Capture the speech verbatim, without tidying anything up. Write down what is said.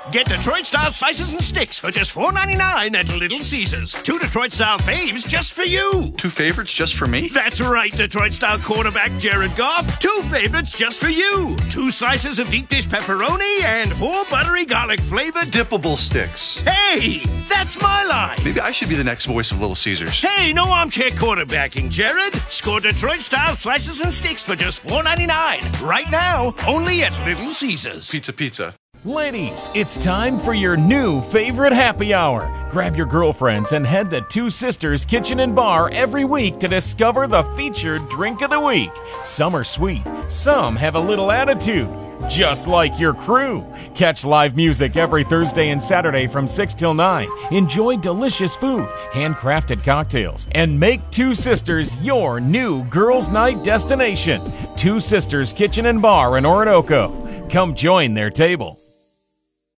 Get Detroit-style slices and sticks for just four ninety-nine at Little Caesars. Two Detroit-style faves just for you. Two favorites just for me? That's right, Detroit-style quarterback Jared Goff. Two favorites just for you. Two slices of deep dish pepperoni and four buttery garlic-flavored dippable sticks. Hey, that's my line. Maybe I should be the next voice of Little Caesars. Hey, no armchair quarterbacking, Jared. Score Detroit-style slices and sticks for just four ninety-nine. Right now, only at Little Caesars. Pizza, pizza. Ladies, it's time for your new favorite happy hour. Grab your girlfriends and head to Two Sisters Kitchen and Bar every week to discover the featured drink of the week. Some are sweet, some have a little attitude, just like your crew. Catch live music every Thursday and Saturday from six till nine. Enjoy delicious food, handcrafted cocktails, and make Two Sisters your new girls' night destination. Two Sisters Kitchen and Bar in Orinoco. Come join their table.